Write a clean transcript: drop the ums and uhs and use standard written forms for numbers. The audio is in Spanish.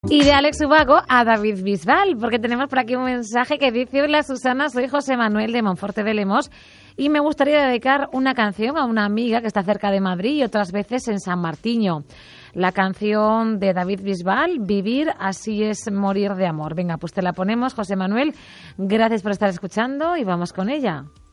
Y de Alex Ubago a David Bisbal, porque tenemos por aquí un mensaje que dice: hola Susana, soy José Manuel de Monforte de Lemos y me gustaría dedicar una canción a una amiga que está cerca de Madrid y otras veces en San Martiño. La canción de David Bisbal, Vivir, así es morir de amor. Venga, pues te la ponemos, José Manuel. Gracias por estar escuchando y vamos con ella.